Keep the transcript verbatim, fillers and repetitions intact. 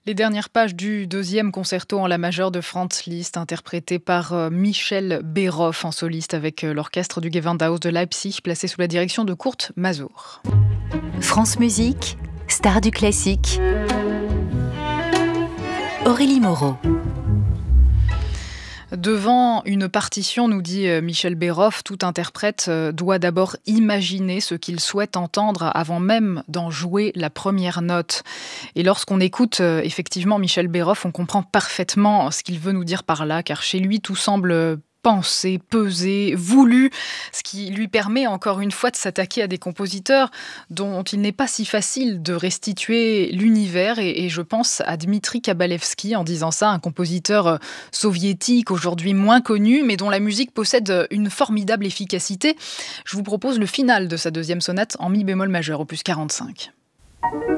Les dernières pages du deuxième concerto en la majeure de Franz Liszt, interprété par euh, Michel Béroff en soliste avec euh, l'orchestre du Gewandhaus de Leipzig, placé sous la direction de Kurt Masur. France Musique, star du classique. Aurélie Moreau. Devant une partition, nous dit Michel Béroff, tout interprète doit d'abord imaginer ce qu'il souhaite entendre avant même d'en jouer la première note. Et lorsqu'on écoute effectivement Michel Béroff, on comprend parfaitement ce qu'il veut nous dire par là, car chez lui, tout semble pensé, pesé, voulu, ce qui lui permet encore une fois de s'attaquer à des compositeurs dont il n'est pas si facile de restituer l'univers. Et, et je pense à Dmitri Kabalevski en disant ça, un compositeur soviétique aujourd'hui moins connu, mais dont la musique possède une formidable efficacité. Je vous propose le final de sa deuxième sonate en mi bémol majeur, opus quarante-cinq.